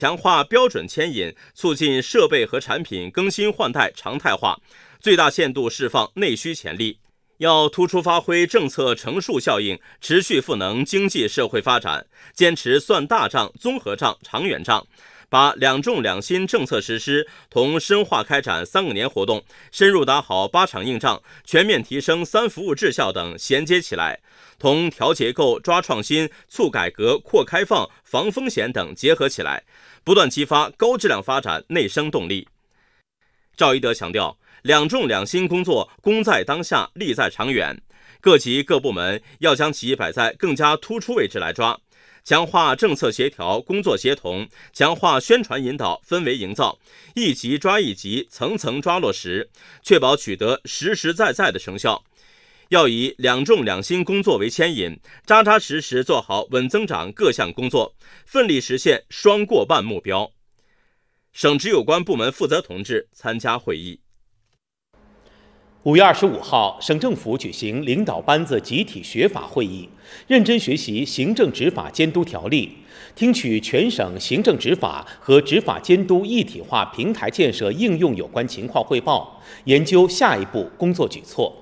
强化标准牵引，促进设备和产品更新换代常态化，最大限度释放内需潜力。要突出发挥政策乘数效应，持续赋能经济社会发展，坚持算大账、综合账、长远账，把两重两新政策实施同深化开展3个年活动、深入打好8场硬仗、全面提升3服务质效等衔接起来，同调结构、抓创新、促改革、扩开放、防风险等结合起来，不断激发高质量发展内生动力。赵一德强调，两重两新工作功在当下，利在长远，各级各部门要将其摆在更加突出位置来抓，强化政策协调、工作协同，强化宣传引导、氛围营造，一级抓一级，层层抓落实，确保取得实实在在的成效。要以两重两新工作为牵引，扎扎实实做好稳增长各项工作，奋力实现双过半目标。省直有关部门负责同志参加会议。 5月25号，省政府举行领导班子集体学法会议，认真学习行政执法监督条例，听取全省行政执法和执法监督一体化平台建设应用有关情况汇报，研究下一步工作举措。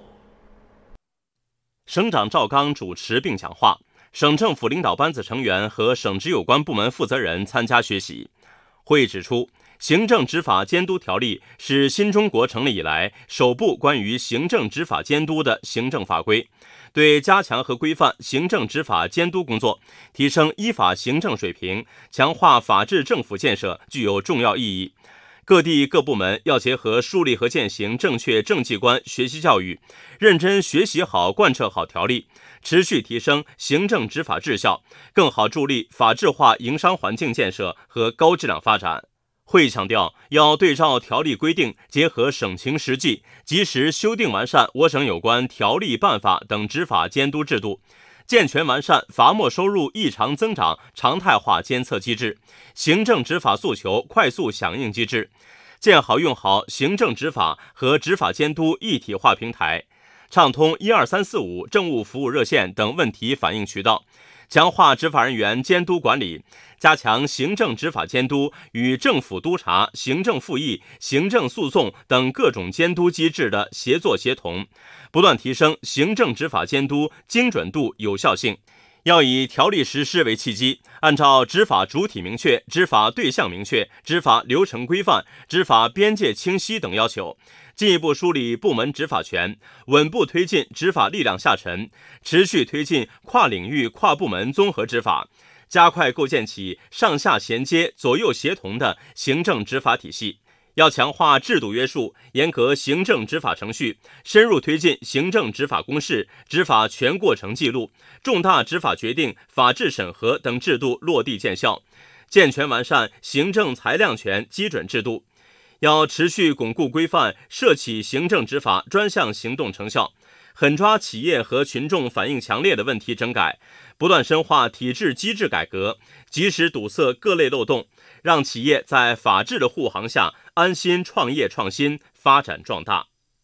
省长赵刚主持并讲话，省政府领导班子成员和省直有关部门负责人参加学习。会议指出，行政执法监督条例是新中国成立以来首部关于行政执法监督的行政法规，对加强和规范行政执法监督工作，提升依法行政水平，强化法治政府建设具有重要意义。各地各部门要结合树立和践行正确政绩观学习教育，认真学习好贯彻好条例，持续提升行政执法质效，更好助力法治化营商环境建设和高质量发展。会议强调，要对照条例规定，结合省情实际，及时修订完善我省有关条例办法等执法监督制度，健全完善罚没收入异常增长常态化监测机制、行政执法诉求快速响应机制，建好用好行政执法和执法监督一体化平台，畅通12345政务服务热线等问题反映渠道，强化执法人员监督管理，加强行政执法监督与政府督察、行政复议、行政诉讼等各种监督机制的协作协同，不断提升行政执法监督精准度、有效性。要以条例实施为契机，按照执法主体明确、执法对象明确、执法流程规范、执法边界清晰等要求，进一步梳理部门执法权，稳步推进执法力量下沉，持续推进跨领域、跨部门综合执法，加快构建起上下衔接、左右协同的行政执法体系。要强化制度约束，严格行政执法程序，深入推进行政执法公示、执法全过程记录、重大执法决定法制审核等制度落地见效，健全完善行政裁量权基准制度。要持续巩固规范涉企行政执法专项行动成效，狠抓企业和群众反映强烈的问题整改，不断深化体制机制改革，及时堵塞各类漏洞，让企业在法治的护航下安心创业创新，发展壮大。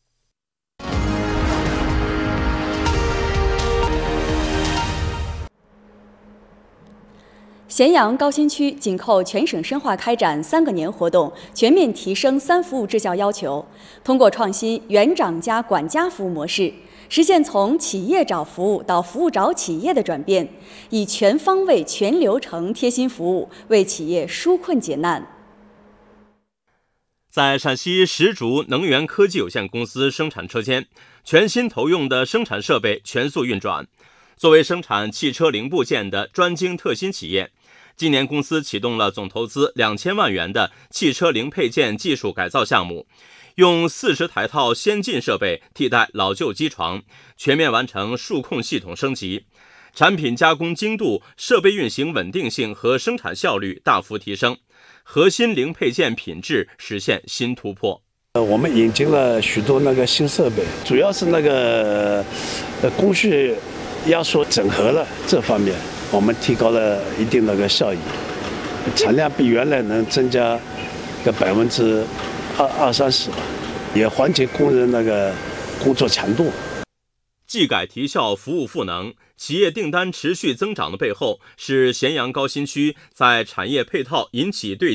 咸阳高新区紧扣全省深化开展3个年活动，全面提升3服务质效要求，通过创新园长加管家服务模式，实现从企业找服务到服务找企业的转变，以全方位、全流程贴心服务为企业纾困解难。 在陕西石竹能源科技有限公司生产车间，全新投用的生产设备全速运转。作为生产汽车零部件的专精特新企业，今年公司启动了总投资2000万元的汽车零配件技术改造项目，用40台套先进设备替代老旧机床，全面完成数控系统升级，产品加工精度、设备运行稳定性和生产效率大幅提升，核心零配件品质实现新突破。 我们引进了许多新设备，主要是工序压缩整合了这方面，我们提高了一定效益，产量比原来能增加个20-30%吧，也缓解工人工作强度。 技改提效，服务赋能，企业订单持续增长的背后，是咸阳高新区在产业配套引起对